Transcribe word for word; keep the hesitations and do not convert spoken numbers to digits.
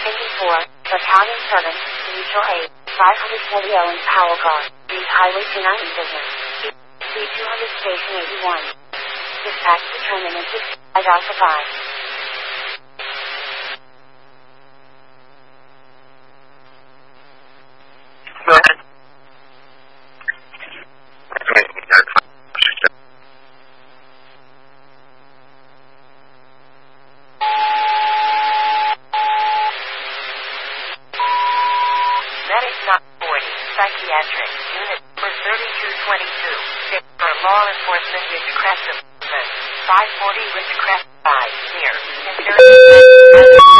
Engine four, Battalion seven, Mutual eight, five forty Owens Powell Guard, use Highway two ninety business, C two hundred Station eighty-one. Dispatch determined in sixty-five Alpha five. Go ahead. Medic nine forty, Psychiatric, Unit for thirty-two twenty-two, for law enforcement Ridgecrest of five forty Ridgecrest five, near, and